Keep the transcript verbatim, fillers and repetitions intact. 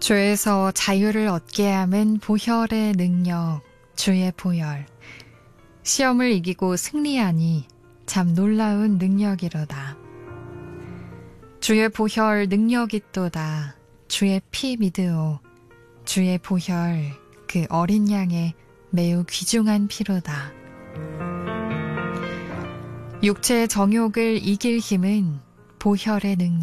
죄에서 자유를 얻게 함은 보혈의 능력, 주의 보혈. 시험을 이기고 승리하니 참 놀라운 능력이로다. 주의 보혈 능력이 또다. 주의 피 믿으오. 주의 보혈 그 어린 양의 매우 귀중한 피로다. 육체의 정욕을 이길 힘은 보혈의 능력.